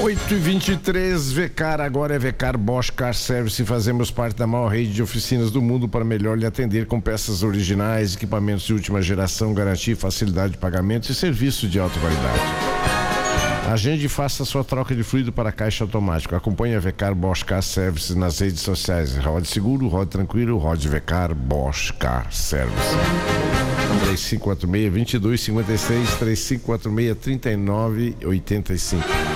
8h23, Vecar, agora é Vecar Bosch Car Service. Fazemos parte da maior rede de oficinas do mundo para melhor lhe atender com peças originais, equipamentos de última geração, garantia, facilidade de pagamento e serviço de alta qualidade. Agende e faça sua troca de fluido para caixa automático. Acompanhe a Vecar Bosch Car Service nas redes sociais. Rode seguro, rode tranquilo, rode Vecar Bosch Car Service. 3546-2256, 3546-3985.